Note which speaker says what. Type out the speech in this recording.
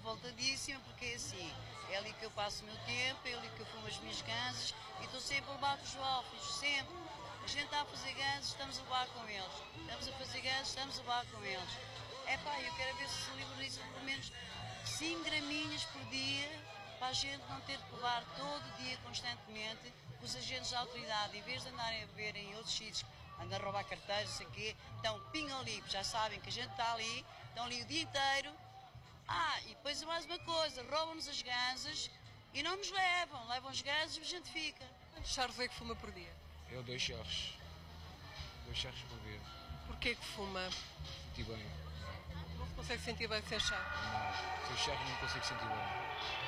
Speaker 1: revoltadíssima, porque é assim, é ali que eu passo o meu tempo, é ali que eu fumo as minhas ganzas e estou sempre a levar com os jovens, sempre. A gente está a fazer ganzas, estamos a levar com eles. Estamos a fazer ganzas, estamos a levar com eles. É pá, eu quero ver se se liberalizam pelo menos 5 graminhas por dia, para a gente não ter que levar todo dia, constantemente, com os agentes da autoridade, em vez de andarem a beber em outros sítios, andam a roubar carteiros, não sei o quê, então pingam ali, já sabem que a gente está ali, estão ali o dia inteiro. Ah, e depois mais uma coisa, roubam-nos as ganzas e não nos levam, levam as ganzas e a gente fica.
Speaker 2: Quantos charros é que fuma por dia?
Speaker 3: Eu 2 charros. 2 charros por dia.
Speaker 2: Porquê que fuma?
Speaker 3: Senti bem.
Speaker 2: Não se consegue sentir bem sem chá?
Speaker 3: Não. Sem charros não consigo sentir bem.